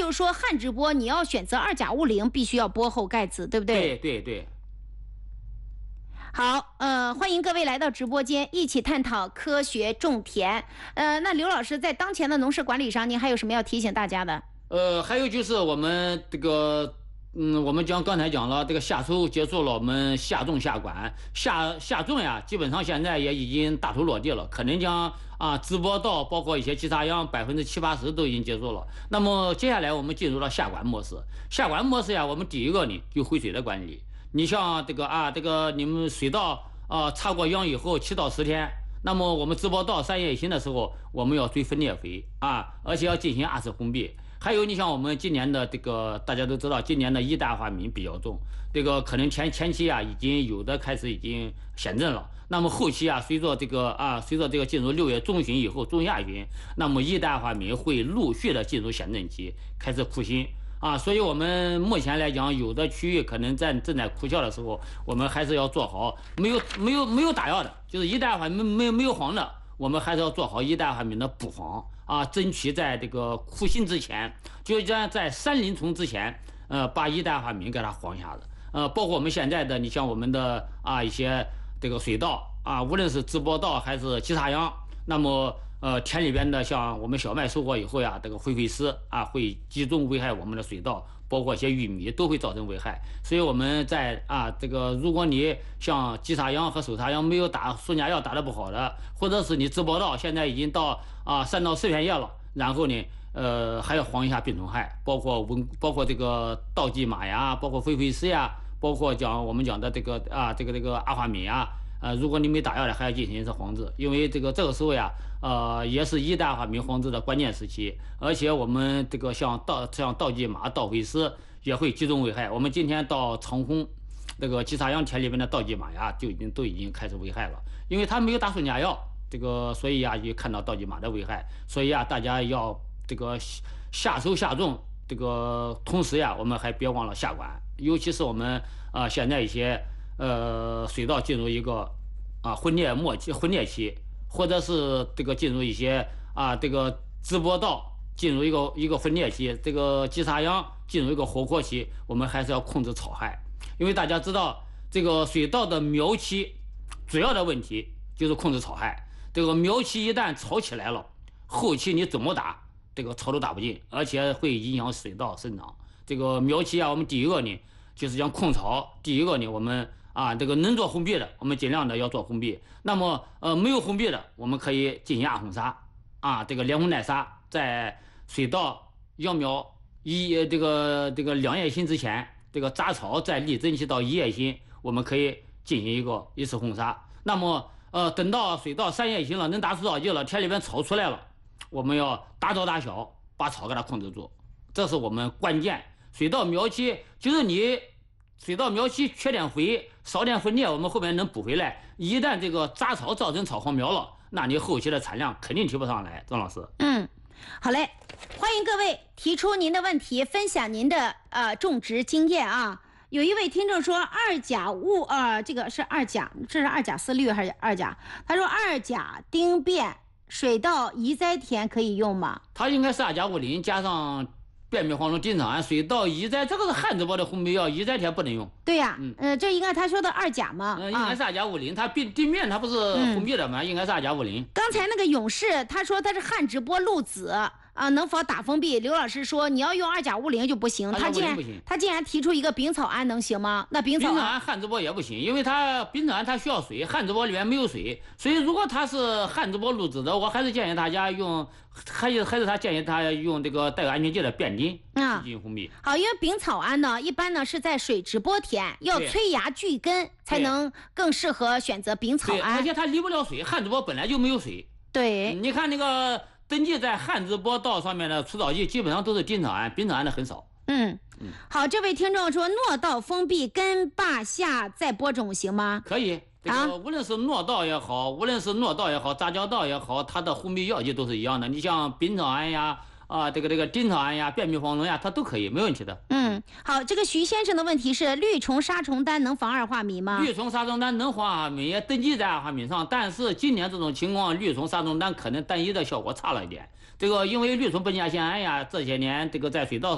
就是说旱直播你要选择2甲物磷，必须要播后盖子，对不对？ 对。 好，欢迎各位来到直播间，一起探讨科学种田。那刘老师在当前的农事管理上，您还有什么要提醒大家的？ 还有就是我们这个，我们刚才讲了，这个夏收结束了，我们夏种夏管，夏种呀，基本上现在也已经大头落地了，可能将直播稻包括一些其他秧70%-80%都已经结束了。那么接下来我们进入了夏管模式。夏管模式呀，我们第一个呢就回水的管理。你像这个你们水稻插过秧以后7到10天。那么我们直播稻3叶心的时候，我们要追分裂肥而且要进行2次封闭。还有你像我们今年的这个大家都知道，今年的一氮化醚比较重，这个可能前期已经有的开始已经显症了。那么后期随着这个进入6月中旬以后，中下旬，那么一氮化醚会陆续的进入显症期，开始枯心。所以我们目前来讲，有的区域可能正在枯效的时候，我们还是要做好没有打药的，就是一氮化醚没有黄的，我们还是要做好一氮化醚的补黄争取在这个枯心之前，就像在山林丛之前，把一氮化醚给它黄一下子。包括我们现在的，你像我们的一些这个水稻无论是直播稻还是其他秧，那么田里边的像我们小麦收获以后呀，这个灰丝会集中危害我们的水稻，包括一些玉米都会造成危害。所以我们在这个如果你像集撒秧和手插秧没有打顺甲药打得不好的，或者是你直播稻现在已经到3到4片叶了，然后呢还要黄一下病虫害，包括这个倒剂马呀，包括灰丝呀，包括我们讲的这个阿华米呀。如果你没打药的，还要进行一次黄治，因为这个时候呀，也是一氮化醚黄治的关键时期，而且我们这个像倒剂马、倒灰丝也会集中危害。我们今天到长虹这个集撒秧田里面的倒剂马呀，都已经开始危害了，因为它没有打顺甲药，所以也看到倒剂马的危害，所以大家要这个夏收夏种这个同时呀，我们还别忘了夏管，尤其是我们现在一些。水稻进入一个婚裂期，或者是这个进入一些这个直播稻进入一个分裂期，这个集撒秧进入一个活扩期，我们还是要控制草害，因为大家知道这个水稻的苗期主要的问题就是控制草害。这个苗期一旦草起来了，后期你怎么打，这个草都打不进，而且会影响水稻生长。这个苗期我们第一个呢就是讲控草，第一个呢我们。这个能做封闭的，我们尽量的要做封闭。那么没有封闭的，我们可以进行亚混杀这个连红带杀，在水稻秧苗这个2叶心之前，这个杂草在立增期到1叶心，我们可以进行一次混杀。那么等到水稻3叶心了，能打除草剂了，田里边草出来了，我们要大招大小，把草给它控制住，这是我们关键。水稻苗期就是你。水稻苗期缺点肥，少点分裂，我们后面能补回来。一旦这个杂草造成草黄苗了，那你后期的产量肯定提不上来。张老师， 好嘞，欢迎各位提出您的问题，分享您的种植经验啊。有一位听众说2甲物这个是2甲，这是2甲丝绿还是2甲？他说2甲丁变水稻移栽田可以用吗？ 它应该是2甲物磷加上。便秘黄酮、丁草胺、水稻移栽，这个是旱直播的烘焙药，移栽田不能用。 对呀，这应该他说的2甲嘛， 应该是2甲物磷，它地面它不是烘焙的吗？应该是2甲物磷。 刚才那个勇士他说他是旱直播露籽能否打封闭？刘老师说你要用2甲物磷就不行，他竟然提出一个丙草胺能行吗？那丙草胺旱直播也不行，因为丙草胺它需要水，旱直播里面没有水，所以如果他是旱直播露籽的，我还是建议大家用，还是他建议他用这个带有安全剂的变筋进行封闭。 好，因为丙草胺呢，一般呢是在水直播田要催芽聚根才能更适合选择丙草胺， 而且它离不了水，旱直播本来就没有水。 对， 你看那个。登记在旱直播稻上面的除草剂基本上都是丁草胺，丙草胺的很少。 好，这位听众说糯稻封闭根罢下再播种行吗？ 可以，这个无论是糯稻也好，杂交稻也好，它的烘焙药剂都是一样的。你像丙草胺呀，这个丁草胺呀、便秘黄酮呀，它都可以，没问题的。 好，这个徐先生的问题是绿虫杀虫丹能防2化醚吗？ 绿虫杀虫丹能防2化醚，也登记在2化醚上，但是今年这种情况，绿虫杀虫丹可能单一的效果差了一点。这个因为绿虫苯甲酰胺呀，这些年这个在水稻